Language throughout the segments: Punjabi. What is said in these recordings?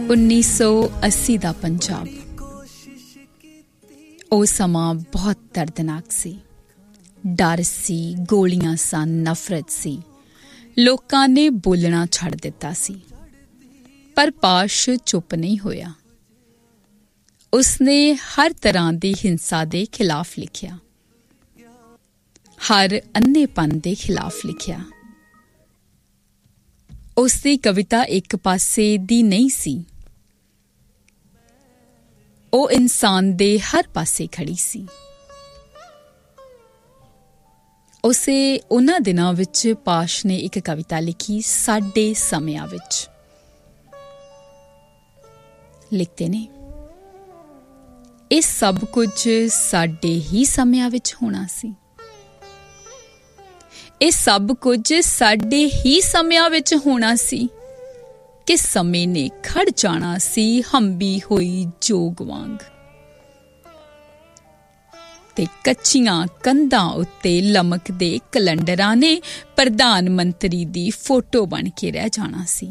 1980 ਦਾ ਪੰਜਾਬ ਉਹ ਸਮਾਂ ਬਹੁਤ ਦਰਦਨਾਕ ਸੀ। ਡਰ ਸੀ, ਗੋਲੀਆਂ ਸਨ, ਨਫ਼ਰਤ ਸੀ। ਲੋਕਾਂ ਨੇ ਬੋਲਣਾ ਛੱਡ ਦਿੱਤਾ ਸੀ, ਪਰ ਪਾਸ਼ ਚੁੱਪ ਨਹੀਂ ਹੋਇਆ। ਉਸਨੇ ਹਰ ਤਰ੍ਹਾਂ ਦੀ ਹਿੰਸਾ ਦੇ ਖਿਲਾਫ ਲਿਖਿਆ, ਹਰ ਅੰਨ੍ਹੇਪਨ ਦੇ ਖਿਲਾਫ ਲਿਖਿਆ। ਉਸਦੀ ਕਵਿਤਾ ਇੱਕ ਪਾਸੇ ਦੀ ਨਹੀਂ ਸੀ, ਉਹ ਇਨਸਾਨ ਦੇ ਹਰ ਪਾਸੇ ਖੜੀ ਸੀ। ਉਸੇ ਉਹਨਾਂ ਦਿਨਾਂ ਵਿੱਚ ਪਾਸ਼ ਨੇ ਇੱਕ ਕਵਿਤਾ ਲਿਖੀ, ਸਾਡੇ ਸਮਿਆਂ ਵਿੱਚ। ਲਿਖਦੇ ਨੇ, ਇਹ ਸਭ ਕੁਝ ਸਾਡੇ ਹੀ ਸਮਿਆਂ ਵਿੱਚ ਹੋਣਾ ਸੀ। ਇਹ ਸਭ ਕੁਝ ਸਾਡੇ ਹੀ ਸਮਿਆਂ ਵਿੱਚ ਹੋਣਾ ਸੀ ਕਿ ਸਮੇਂ ਨੇ ਖੜ ਜਾਣਾ ਸੀ ਹੰਬੀ ਹੋਈ ਜੋਗ ਵਾਂਗ, ਤੇ ਕੱਚੀਆਂ ਕੰਧਾਂ ਉੱਤੇ ਲਮਕਦੇ ਕੈਲੰਡਰਾਂ ਨੇ ਪ੍ਰਧਾਨ ਮੰਤਰੀ ਦੀ ਫੋਟੋ ਬਣ ਕੇ ਰਹਿ ਜਾਣਾ ਸੀ।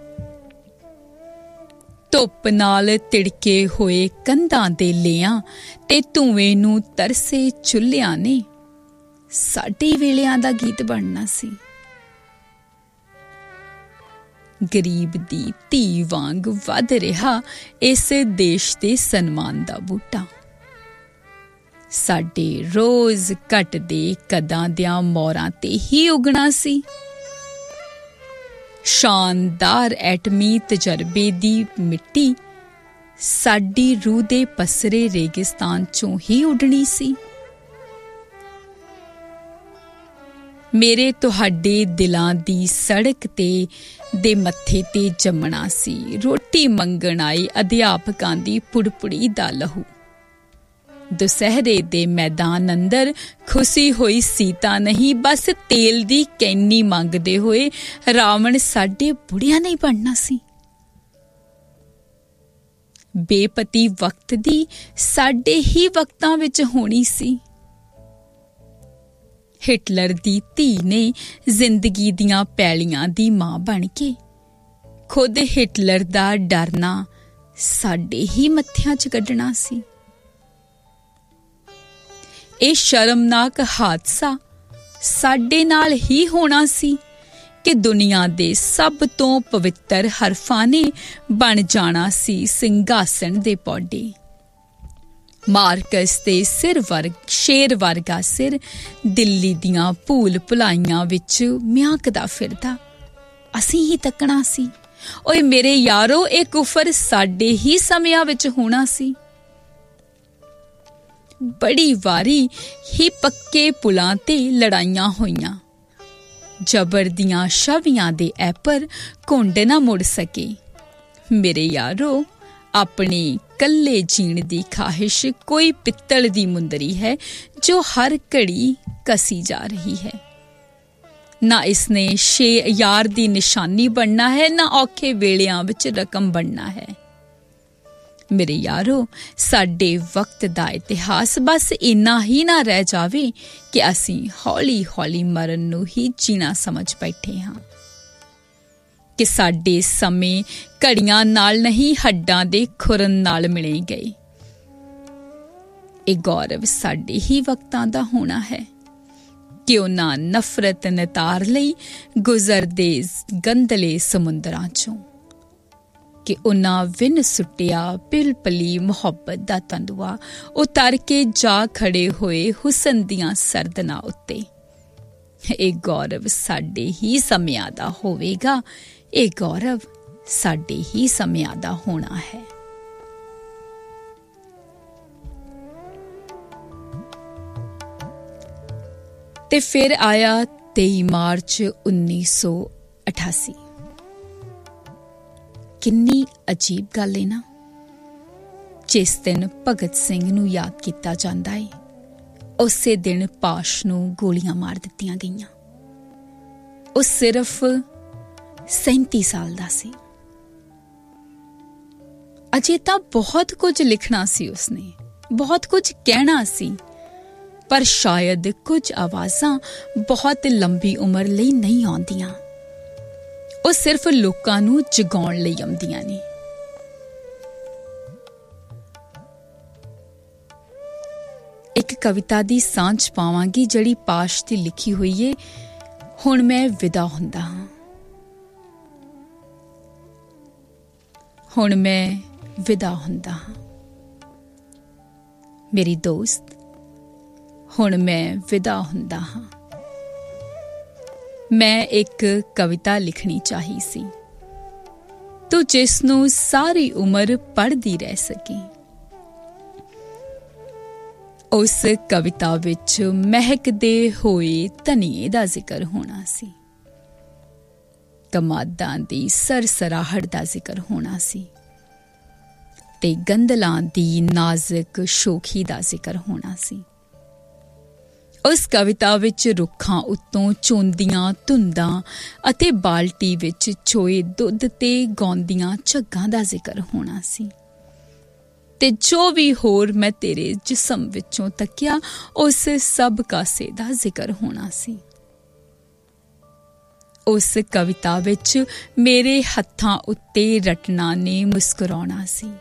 ਧੁੱਪ ਨਾਲ ਤਿੜਕੇ ਹੋਏ ਕੰਧਾਂ ਦੇ ਲਿਆਂ ਤੇ ਧੂਏ ਨੂੰ ਤਰਸੇ ਚੁੱਲ੍ਹਿਆਂ ਨੇ ਸਾਡੇ ਵੇਲਿਆਂ ਦਾ ਗੀਤ ਬਣਨਾ ਸੀ। ਗਰੀਬ ਦੀ ਧੀ ਵਾਂਗ ਵੱਧ ਰਿਹਾ ਇਸ ਦੇਸ਼ ਦੇ ਸਨਮਾਨ ਦਾ ਬੂਟਾ। ਸਾਡੇ ਰੋਜ਼ ਘਟਦੇ ਕਦਾਂ ਦਿਆਂ ਮੋਰਾਂ ਤੇ ਹੀ ਉਗਣਾ ਸੀ। ਸ਼ਾਨਦਾਰ ਐਟਮੀ ਤਜਰਬੇ ਦੀ ਮਿੱਟੀ ਸਾਡੀ ਰੂਹ ਦੇ ਪਸਰੇ ਰੇਗਿਸਤਾਨ ਚੋਂ ਹੀ ਉੱਡਣੀ ਸੀ। ਮੇਰੇ ਤੁਹਾਡੇ ਦਿਲਾਂ ਦੀ ਸੜਕ ਤੇ ਦੇ ਮੱਥੇ ਤੇ ਜੰਮਣਾ ਸੀ ਰੋਟੀ ਮੰਗਣ ਆਏ ਅਧਿਆਪਕਾਂ ਦੀ ਪੁੜਪੁੜੀ ਦਾ ਲਹੂ। ਦੁਸਹਿਰੇ ਦੇ ਮੈਦਾਨ ਅੰਦਰ ਖੁਸ਼ੀ ਹੋਈ ਸੀਤਾ ਨਹੀਂ, ਬਸ ਤੇਲ ਦੀ ਕੈਨੀ ਮੰਗਦੇ ਹੋਏ ਰਾਵਣ ਸਾਡੇ ਬੁੜਿਆਂ ਨਹੀਂ ਬਣਨਾ ਸੀ। ਬੇਪਤੀ ਵਕਤ ਦੀ ਸਾਡੇ ਹੀ ਵਕਤਾਂ ਵਿੱਚ ਹੋਣੀ ਸੀ। ਹਿਟਲਰ ਦੀ ਧੀ ਨੇ ਜ਼ਿੰਦਗੀ ਦੀਆਂ ਪੈਲੀਆਂ ਦੀ ਮਾਂ ਬਣ ਕੇ ਖੁਦ ਹਿਟਲਰ ਦਾ ਡਰਨਾ ਸਾਡੇ ਹੀ ਮੱਥਿਆਂ 'ਚ ਕੱਢਣਾ ਸੀ। ਇਹ ਸ਼ਰਮਨਾਕ ਹਾਦਸਾ ਸਾਡੇ ਨਾਲ ਹੀ ਹੋਣਾ ਸੀ ਕਿ ਦੁਨੀਆ ਦੇ ਸਭ ਤੋਂ ਪਵਿੱਤਰ ਹਰਫਾਂ ਨੇ ਬਣ ਜਾਣਾ ਸੀ ਸਿੰਘਾਸਣ ਦੇ ਪੌਡੇ। ਮਾਰਕਸ ਤੇ ਸ਼ੇਰ ਵਰਗਾ ਸਿਰ ਦਿੱਲੀ ਦੀਆਂ ਭੂਲ ਭੁਲਾਈਆਂ ਵਿੱਚ ਮਿਆਕਦਾ ਫਿਰਦਾ ਅਸੀਂ ਹੀ ਤੱਕਣਾ ਸੀ। ਓਏ ਮੇਰੇ ਯਾਰੋ, ਇਹ ਕੁਫਰ ਸਾਡੇ ਹੀ ਸਮਿਆਂ ਵਿੱਚ ਹੋਣਾ ਸੀ। ਬੜੀ ਵਾਰੀ ਹੀ ਪੱਕੇ ਪੁਲਾਂ ਤੇ ਲੜਾਈਆਂ ਹੋਈਆਂ, ਜਬਰ ਦੀਆਂ ਛਵੀਆਂ ਦੇ ਐਪਰ ਘੁੰਡ ਨਾ ਮੁੜ ਸਕੇ। ਮੇਰੇ ਯਾਰੋ, ਆਪਣੇ ਕੱਲੇ ਜੀਣ ਦੀ ਖਾਹਿਸ਼ ਕੋਈ ਪਿੱਤਲ ਦੀ ਮੁੰਦਰੀ ਹੈ ਜੋ ਹਰ ਘੜੀ ਕਸੀ ਜਾ ਰਹੀ ਹੈ। ਨਾ ਇਸਨੇ ਯਾਰ ਦੀ ਨਿਸ਼ਾਨੀ ਬਣਨਾ ਹੈ, ਨਾ ਔਖੇ ਵੇਲਿਆਂ ਵਿੱਚ ਰਕਮ ਬਣਨਾ ਹੈ। ਮੇਰੇ ਯਾਰੋ, ਸਾਡੇ ਵਕਤ ਦਾ ਇਤਿਹਾਸ ਬਸ ਇੰਨਾ ਹੀ ਨਾ ਰਹਿ ਜਾਵੇ ਕਿ ਅਸੀਂ ਹੌਲੀ ਹੌਲੀ ਮਰਨ ਨੂੰ ਹੀ ਜੀਣਾ ਸਮਝ ਬੈਠੇ ਹਾਂ, ਕਿ ਸਾਡੇ ਸਮੇਂ ਘੜੀਆਂ ਨਾਲ ਨਹੀਂ ਹੱਡਾਂ ਦੇ ਖੁਰਨ ਨਾਲ ਮਿਲੇ ਗਏ। ਇਹ ਗੌਰਵ ਸਾਡੇ ਹੀ ਵਕਤਾਂ ਦਾ ਹੋਣਾ ਹੈ ਕਿ ਉਹਨਾਂ ਨਫ਼ਰਤ ਨਿਤਾਰ ਲਈ ਗੁਜ਼ਰਦੇ ਗੰਧਲੇ ਸਮੁੰਦਰਾਂ ਚੋਂ, ਕਿ ਉਹਨਾਂ ਵਿਨ ਸੁੱਟਿਆ ਪਿਲਪਲੀ ਮੁਹੱਬਤ ਦਾ ਤੰਦੂਆ ਉਤਾਰ ਕੇ ਜਾ ਖੜੇ ਹੋਏ ਹੁਸਨ ਦੀਆਂ ਸਰਦਨਾਂ ਉੱਤੇ। ਇਹ ਗੌਰਵ ਸਾਡੇ ਹੀ ਸਮਿਆਂ ਦਾ ਹੋਵੇਗਾ, ਇਹ ਗੌਰਵ ਸਾਡੇ ਹੀ ਸਮਿਆਂ ਦਾ ਹੋਣਾ ਹੈ। ਤੇ ਫਿਰ ਆਇਆ 23 ਮਾਰਚ 1988। ਕਿੰਨੀ ਅਜੀਬ ਗੱਲ ਹੈ ਨਾ, ਜਿਸ ਦਿਨ ਭਗਤ ਸਿੰਘ ਨੂੰ ਯਾਦ ਕੀਤਾ ਜਾਂਦਾ ਹੈ, ਉਸੇ ਦਿਨ ਪਾਸ਼ ਨੂੰ ਗੋਲੀਆਂ ਮਾਰ ਦਿੱਤੀਆਂ ਗਈਆਂ। ਉਹ ਸਿਰਫ 37 ਸਾਲ ਦਾ ਸੀ। ਅਜੇ ਤਾਂ ਬਹੁਤ ਕੁਝ ਲਿਖਣਾ ਸੀ ਉਸਨੇ, ਬਹੁਤ ਕੁਝ ਕਹਿਣਾ ਸੀ, ਪਰ ਸ਼ਾਇਦ ਕੁਝ ਆਵਾਜ਼ਾਂ ਬਹੁਤ ਲੰਬੀ ਉਮਰ ਲਈ ਨਹੀਂ ਆਉਂਦੀਆਂ। ਉਹ ਸਿਰਫ ਲੋਕਾਂ ਨੂੰ ਜਗਾਉਣ ਲਈ ਆਉਂਦੀਆਂ ਨੇ। ਇੱਕ ਕਵਿਤਾ ਦੀ ਸਾਂਝ ਪਾਵਾਂਗੀ ਜਿਹੜੀ ਪਾਸ਼ ਦੀ ਲਿਖੀ ਹੋਈ ਏ। ਹੁਣ ਮੈਂ ਵਿਦਾ ਹੁੰਦਾ ਹਾਂ, ਹੁਣ ਮੈਂ ਵਿਦਾ ਹੁੰਦਾ ਹਾਂ ਮੇਰੀ ਦੋਸਤ, ਹੁਣ ਮੈਂ ਵਿਦਾ ਹੁੰਦਾ ਹਾਂ। ਮੈਂ ਇੱਕ ਕਵਿਤਾ ਲਿਖਣੀ ਚਾਹੀ ਸੀ, ਤੂੰ ਜਿਸ ਨੂੰ ਸਾਰੀ ਉਮਰ ਪੜ੍ਹਦੀ ਰਹਿ ਸਕੀ। ਉਸ ਕਵਿਤਾ ਵਿੱਚ ਮਹਿਕਦੇ ਹੋਏ ਧਨੀਏ ਦਾ ਜ਼ਿਕਰ ਹੋਣਾ ਸੀ, ਕਮਾਦਾਂ ਦੀ ਸਰਸਰਾਹਟ ਦਾ ਜ਼ਿਕਰ ਹੋਣਾ ਸੀ ਤੇ ਗੰਦਲਾਂ ਦੀ ਨਾਜ਼ੁਕ ਸ਼ੋਖੀ ਦਾ ਜ਼ਿਕਰ ਹੋਣਾ ਸੀ। ਉਸ ਕਵਿਤਾ ਵਿੱਚ ਰੁੱਖਾਂ ਉੱਤੋਂ ਚੋਂਦੀਆਂ ਧੁੰਦਾਂ ਅਤੇ ਬਾਲਟੀ ਵਿੱਚ ਚੋਏ ਦੁੱਧ ਤੇ ਗਾਉਂਦੀਆਂ ਝੱਗਾਂ ਦਾ ਜ਼ਿਕਰ ਹੋਣਾ ਸੀ ਤੇ ਜੋ ਵੀ ਹੋਰ ਮੈਂ ਤੇਰੇ ਜਿਸਮ ਵਿੱਚੋਂ ਤੱਕਿਆ ਉਸ ਸਭ ਕਾਸੇ ਦਾ ਜ਼ਿਕਰ ਹੋਣਾ ਸੀ। ਉਸ ਕਵਿਤਾ ਵਿੱਚ ਮੇਰੇ ਹੱਥਾਂ ਉੱਤੇ ਰਟਨਾ ਨੇ ਮੁਸਕਰਾਉਣਾ ਸੀ,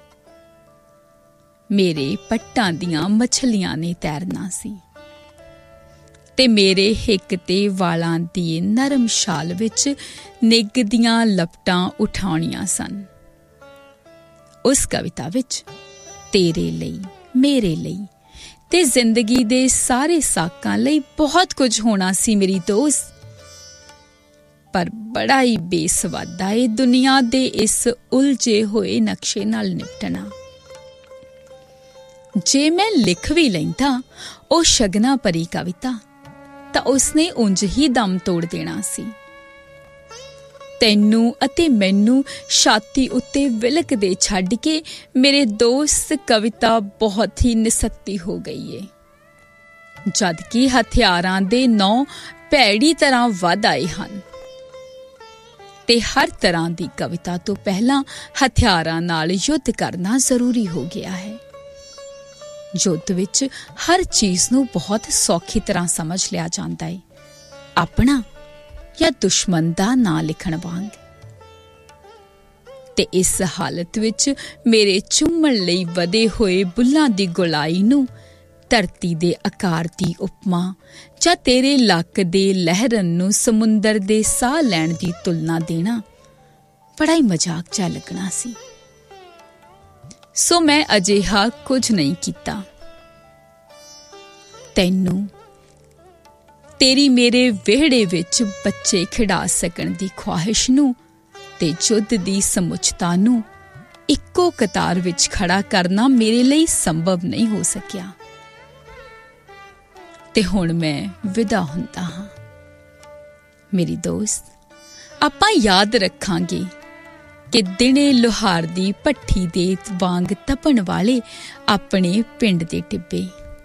ਮੇਰੇ ਪੱਟਾਂ ਦੀਆਂ ਮੱਛਲੀਆਂ ਨੇ ਤੈਰਨਾ ਸੀ ਤੇ ਮੇਰੇ ਹਿੱਕ ਤੇ ਵਾਲਾਂ ਦੀ ਨਰਮ ਛਾਲ ਵਿੱਚ ਨਿੱਘ ਦੀਆਂ ਲਪਟਾਂ ਉਠਾਉਣੀਆਂ ਸਨ। ਉਸ ਕਵਿਤਾ ਵਿੱਚ ਤੇਰੇ ਲਈ, ਮੇਰੇ ਲਈ ਤੇ ਜ਼ਿੰਦਗੀ ਦੇ ਸਾਰੇ ਸਾਕਾਂ ਲਈ ਬਹੁਤ ਕੁਝ ਹੋਣਾ ਸੀ ਮੇਰੀ ਦੋਸਤ, ਪਰ ਬੜਾ ਹੀ ਬੇਸਵਾਦਾ ਏ ਦੁਨੀਆ ਦੇ ਇਸ ਉਲਝੇ ਹੋਏ ਨਕਸ਼ੇ ਨਾਲ ਨਿਪਟਣਾ। ਜੇ ਮੈਂ ਲਿਖ ਵੀ ਲੈਂਦਾ ਉਹ ਸ਼ਗਨਾ ਭਰੀ ਕਵਿਤਾ ਤਾਂ ਉਸਨੇ ਉਂਝ ਹੀ ਦਮ ਤੋੜ ਦੇਣਾ ਸੀ। ਤੈਨੂੰ ਅਤੇ ਮੈਨੂੰ ਛਾਤੀ ਉੱਤੇ ਵਿਲਕਦੇ ਛੱਡ ਕੇ ਮੇਰੇ ਦੋਸਤ ਕਵਿਤਾ ਬਹੁਤ ਹੀ ਨਿਸੱਤੀ ਹੋ ਗਈ ਏ, ਜਦ ਕਿ ਹਥਿਆਰਾਂ ਦੇ ਨੌ ਭੈੜੀ ਤਰ੍ਹਾਂ ਵੱਧ ਆਏ ਹਨ ਤੇ ਹਰ ਤਰ੍ਹਾਂ ਦੀ ਕਵਿਤਾ ਤੋਂ ਪਹਿਲਾਂ ਹਥਿਆਰਾਂ ਨਾਲ ਯੁੱਧ ਕਰਨਾ ਜ਼ਰੂਰੀ ਹੋ ਗਿਆ ਹੈ। ਯੁੱਧ ਵਿੱਚ ਹਰ ਚੀਜ਼ ਨੂੰ ਬਹੁਤ ਸੌਖੀ ਤਰ੍ਹਾਂ ਸਮਝ ਲਿਆ ਜਾਂਦਾ ਹੈ, ਆਪਣਾ ਜਾਂ ਦੁਸ਼ਮਣ ਦਾ ਨਾਂ ਲਿਖਣ ਵਾਂਗ। ਤੇ ਇਸ ਹਾਲਤ ਵਿੱਚ ਮੇਰੇ ਚੁੰਮਣ ਲਈ ਵਧੇ ਹੋਏ ਬੁੱਲਾਂ ਦੀ ਗੁਲਾਈ ਨੂੰ ਧਰਤੀ ਦੇ ਆਕਾਰ ਦੀ ਉਪਮਾ ਜਾਂ ਤੇਰੇ ਲੱਕ ਦੇ ਲਹਿਰਨ ਨੂੰ ਸਮੁੰਦਰ ਦੇ ਸਾਹ ਲੈਣ ਦੀ ਤੁਲਨਾ ਦੇਣਾ ਬੜਾ ਹੀ ਮਜ਼ਾਕ ਜਿਹਾ ਲੱਗਣਾ ਸੀ। ਸੋ ਮੈਂ ਅਜਿਹਾ ਕੁਝ ਨਹੀਂ ਕੀਤਾ। ਤੈਨੂੰ, ਤੇਰੀ ਮੇਰੇ ਵਿਹੜੇ ਵਿੱਚ ਬੱਚੇ ਖਿਡਾ ਸਕਣ ਦੀ ਖੁਆਹਿਸ਼ ਨੂੰ ਤੇ ਯੁੱਧ ਦੀ ਸਮੁੱਚਤਾ ਨੂੰ ਇੱਕੋ ਕਤਾਰ ਵਿੱਚ ਖੜਾ ਕਰਨਾ ਮੇਰੇ ਲਈ ਸੰਭਵ ਨਹੀਂ ਹੋ ਸਕਿਆ ਤੇ ਹੁਣ ਮੈਂ ਵਿਦਾ ਹੁੰਦਾ ਹਾਂ ਮੇਰੀ ਦੋਸਤ। ਆਪਾਂ ਯਾਦ ਰੱਖਾਂਗੇ ਕਿ ਦਿਨੇ ਲੋਹਾਰ ਦੀ ਭੱਠੀ ਦੇ ਵਾਂਗ ਤਪਣ ਵਾਲੇ ਆਪਣੇ ਪਿੰਡ ਦੇ ਟਿੱਬੇ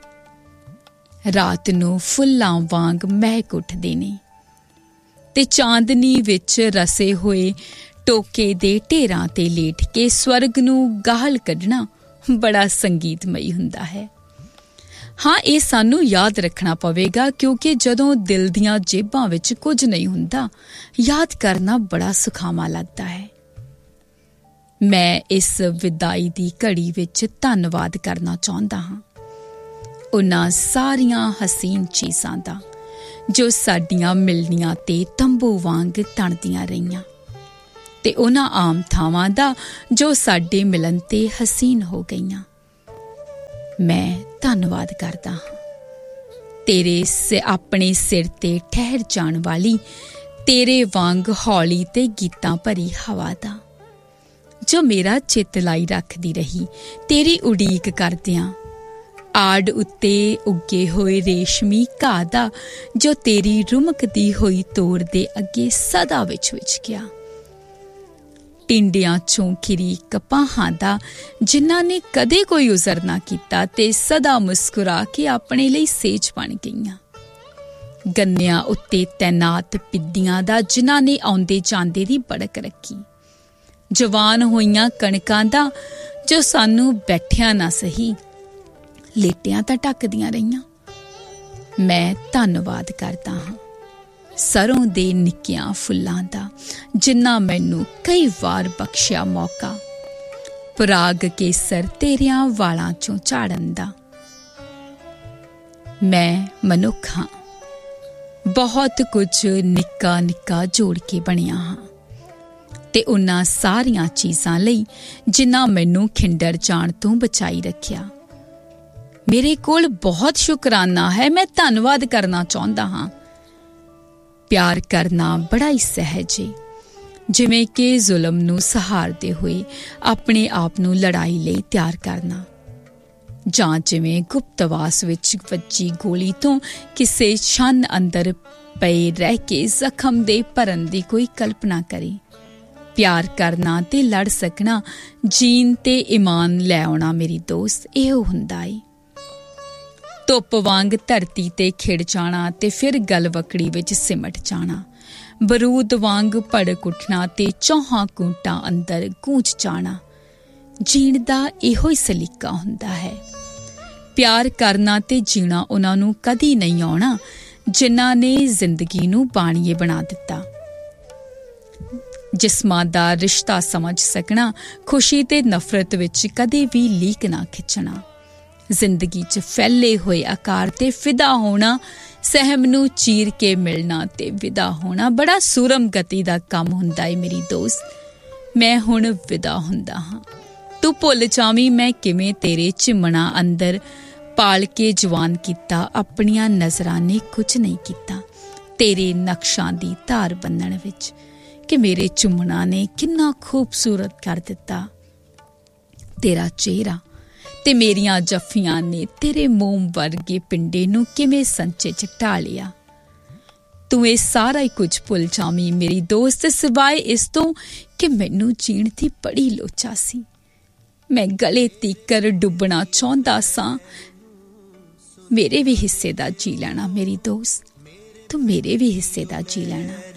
ਰਾਤ ਨੂੰ ਫੁੱਲਾਂ ਵਾਂਗ ਮਹਿਕ ਉੱਠਦੇ ਨੇ ਤੇ ਚਾਂਦਨੀ ਵਿੱਚ ਰਸੇ ਹੋਏ ਟੋਕੇ ਦੇ ਢੇਰਾਂ ਤੇ ਲੇਟ ਕੇ ਸਵਰਗ ਨੂੰ ਗਾਹਲ ਕੱਢਣਾ ਬੜਾ ਸੰਗੀਤਮਈ ਹੁੰਦਾ ਹੈ। ਹਾਂ, ਇਹ ਸਾਨੂੰ ਯਾਦ ਰੱਖਣਾ ਪਵੇਗਾ ਕਿਉਂਕਿ ਜਦੋਂ ਦਿਲ ਦੀਆਂ ਜੇਬਾਂ ਵਿੱਚ ਕੁਝ ਨਹੀਂ ਹੁੰਦਾ, ਯਾਦ ਕਰਨਾ ਬੜਾ ਸੁਖਾਵਾਂ ਲੱਗਦਾ ਹੈ। ਮੈਂ ਇਸ ਵਿਦਾਈ ਦੀ ਘੜੀ ਵਿੱਚ ਧੰਨਵਾਦ ਕਰਨਾ ਚਾਹੁੰਦਾ ਹਾਂ ਉਹਨਾਂ ਸਾਰੀਆਂ ਹਸੀਨ ਚੀਜ਼ਾਂ ਦਾ ਜੋ ਸਾਡੀਆਂ ਮਿਲਣੀਆਂ ਤੇ ਤੰਬੂ ਵਾਂਗ ਤਣਦੀਆਂ ਰਹੀਆਂ ਤੇ ਉਹਨਾਂ ਆਮ ਥਾਵਾਂ ਦਾ ਜੋ ਸਾਡੇ ਮਿਲਣ ਤੇ ਹਸੀਨ ਹੋ ਗਈਆਂ। ਮੈਂ ਧੰਨਵਾਦ ਕਰਦਾ ਹਾਂ ਤੇਰੇ ਆਪਣੇ ਸਿਰ ਤੇ ਠਹਿਰ ਜਾਣ ਵਾਲੀ ਤੇਰੇ ਵਾਂਗ ਹੌਲੀ ਤੇ ਗੀਤਾਂ ਭਰੀ ਹਵਾ ਦਾ, ਜੋ ਮੇਰਾ ਚਿੱਤ ਲਾਈ ਰੱਖਦੀ ਰਹੀ ਤੇਰੀ ਉਡੀਕ ਕਰਦਿਆਂ। ਆੜ ਉੱਤੇ ਉੱਗੇ ਹੋਏ ਰੇਸ਼ਮੀ ਘਾਹ ਦਾ ਜੋ ਤੇਰੀ ਰੁਮਕਦੀ ਹੋਈ ਤੋੜ ਦੇ ਅੱਗੇ ਸਦਾ ਵਿਚ ਗਿਆ। ਟਿੰਡਿਆਂ ਚੋਂ ਖਿਰੀ ਕਪਾਹਾਂ ਦਾ ਜਿਨ੍ਹਾਂ ਨੇ ਕਦੇ ਕੋਈ ਉਜ਼ਰ ਨਾ ਕੀਤਾ ਤੇ ਸਦਾ ਮੁਸਕਰਾ ਕੇ ਆਪਣੇ ਲਈ ਸੇਜ ਬਣ ਗਈਆਂ। ਗੰਨਿਆਂ ਉੱਤੇ ਤੈਨਾਤ ਪਿੱਦੀਆਂ ਦਾ ਜਿਨ੍ਹਾਂ ਨੇ ਆਉਂਦੇ ਜਾਂਦੇ ਦੀ ਬੜਕ ਰੱਖੀ। ਜਵਾਨ ਹੋਈਆਂ ਕਣਕਾਂ ਦਾ ਜੋ ਸਾਨੂੰ ਬੈਠਿਆਂ ਨਾ ਸਹੀ ਲੇਟਿਆਂ ਤਾਂ ਢੱਕਦੀਆਂ ਰਹੀਆਂ। ਮੈਂ ਧੰਨਵਾਦ ਕਰਦਾ ਹਾਂ ਸਰੋਂ ਦੇ ਨਿੱਕਿਆਂ ਫੁੱਲਾਂ ਦਾ ਜਿਨ੍ਹਾਂ ਮੈਨੂੰ ਕਈ ਵਾਰ ਬਖਸ਼ਿਆ ਮੌਕਾ ਪਰਾਗ ਕੇਸਰ ਤੇਰਿਆਂ ਵਾਲਾਂ ਚੋਂ ਝਾੜਨ ਦਾ। ਮੈਂ ਮਨੁੱਖ ਹਾਂ, ਬਹੁਤ ਕੁਝ ਨਿੱਕਾ ਨਿੱਕਾ ਜੋੜ ਕੇ ਬਣਿਆ ਹਾਂ ਤੇ ਉਹਨਾਂ ਸਾਰੀਆਂ ਚੀਜ਼ਾਂ ਲਈ ਜਿਨ੍ਹਾਂ ਮੈਨੂੰ ਖਿੰਡਰ ਜਾਣ ਤੋਂ ਬਚਾਈ ਰੱਖਿਆ। ਮੇਰੇ ਕੋਲ ਬਹੁਤ ਸ਼ੁਕਰਾਨਾ ਹੈ। ਮੈਂ ਧੰਨਵਾਦ ਕਰਨਾ ਚਾਹੁੰਦਾ ਹਾਂ। ਪਿਆਰ ਕਰਨਾ ਬੜਾ ਹੀ ਸਹਿਜ ਹੈ, ਜਿਵੇਂ ਕਿ ਜ਼ੁਲਮ ਨੂੰ ਸਹਾਰਦੇ ਹੋਏ ਆਪਣੇ ਆਪ ਨੂੰ ਲੜਾਈ ਲਈ ਤਿਆਰ ਕਰਨਾ, ਜਾਂ ਜਿਵੇਂ ਗੁਪਤਵਾਸ ਵਿੱਚ ਵੱਜੀ ਗੋਲੀ ਤੋਂ ਕਿਸੇ ਛੰਨ ਅੰਦਰ ਪਏ ਰਹਿ ਕੇ ਜ਼ਖਮ ਦੇ ਭਰਨ ਦੀ ਕੋਈ ਕਲਪਨਾ ਕਰੇ। ਪਿਆਰ ਕਰਨਾ ਤੇ ਲੜ ਸਕਣਾ, ਜੀਣ ਤੇ ਈਮਾਨ ਲੈ ਆਉਣਾ ਮੇਰੀ ਦੋਸਤ, ਇਹੋ ਹੁੰਦਾ ਏ। ਧੁੱਪ ਵਾਂਗ ਧਰਤੀ ਤੇ ਖਿੜ ਜਾਣਾ ਤੇ ਫਿਰ ਗਲਵਕੜੀ ਵਿੱਚ ਸਿਮਟ ਜਾਣਾ, ਬਰੂਦ ਵਾਂਗ ਭੜਕ ਉੱਠਣਾ ਤੇ ਚੌਹਾਂ ਕੂਟਾਂ ਅੰਦਰ ਗੂੰਜ ਜਾਣਾ। ਜੀਣ ਦਾ ਇਹੋ ਹੀ ਸਲੀਕਾ ਹੁੰਦਾ ਹੈ। ਪਿਆਰ ਕਰਨਾ ਤੇ ਜੀਣਾ ਉਹਨਾਂ ਨੂੰ ਕਦੀ ਨਹੀਂ ਆਉਣਾ ਜਿਨ੍ਹਾਂ ਨੇ ਜ਼ਿੰਦਗੀ ਨੂੰ ਬਾਣੀਏ ਬਣਾ ਦਿੱਤਾ। ਜਿਸਮਾਂ ਦਾ ਰਿਸ਼ਤਾ ਸਮਝ ਸਕਣਾ, ਖੁਸ਼ੀ ਤੇ ਨਫ਼ਰਤ ਵਿੱਚ ਕਦੇ ਵੀ ਲੀਕ ਨਾ ਖਿੱਚਣਾ, ਜ਼ਿੰਦਗੀ 'ਚ ਫੈਲੇ ਹੋਏ ਆਕਾਰ ਤੇ ਫਿਦਾ ਹੋਣਾ, ਸਹਿਮ ਨੂੰ ਚੀਰ ਕੇ ਮਿਲਣਾ ਤੇ ਵਿਦਾ ਹੋਣਾ ਬੜਾ ਸੂਰਮ ਗਤੀ ਦਾ ਕੰਮ ਹੁੰਦਾ ਏ ਮੇਰੀ ਦੋਸਤ। ਮੈਂ ਹੁਣ ਵਿਦਾ ਹੁੰਦਾ ਹਾਂ। ਤੂੰ ਭੁੱਲ ਜਾਵੀਂ ਮੈਂ ਕਿਵੇਂ ਤੇਰੇ ਝਿਮਣਾ ਅੰਦਰ ਪਾਲ ਕੇ ਜਵਾਨ ਕੀਤਾ। ਆਪਣੀਆਂ ਨਜ਼ਰਾਂ ਨੇ ਕੁਝ ਨਹੀਂ ਕੀਤਾ ਤੇਰੇ ਨਕਸ਼ਾਂ ਦੀ ਧਾਰ ਬੰਨਣ ਵਿੱਚ, ਕਿ ਮੇਰੇ ਚੁੰਮਣਾ ਨੇ ਕਿੰਨਾ ਖੂਬਸੂਰਤ ਕਰ ਦਿੱਤਾ ਤੇਰਾ ਚਿਹਰਾ, ਤੇ ਮੇਰੀਆਂ ਜੱਫੀਆਂ ਨੇ ਤੇਰੇ ਮੋਮ ਵਰਗੇ ਪਿੰਡੇ ਨੂੰ ਕਿਵੇਂ ਸੰਚੇ 'ਚ ਢਾਲਿਆ। ਤੂੰ ਇਹ ਸਾਰਾ ਹੀ ਕੁਝ ਭੁੱਲ ਜਾਵੀਂ ਮੇਰੀ ਦੋਸਤ, ਸਿਵਾਏ ਇਸ ਤੋਂ ਕਿ ਮੈਨੂੰ ਜੀਣ ਦੀ ਬੜੀ ਲੋਚਾ ਸੀ। ਮੈਂ ਗਲੇ ਤੀਕਰ ਡੁੱਬਣਾ ਚਾਹੁੰਦਾ ਸਾਂ। ਮੇਰੇ ਵੀ ਹਿੱਸੇ ਦਾ ਜੀ ਲੈਣਾ ਮੇਰੀ ਦੋਸਤ, ਤੂੰ ਮੇਰੇ ਵੀ ਹਿੱਸੇ ਦਾ ਜੀ ਲੈਣਾ।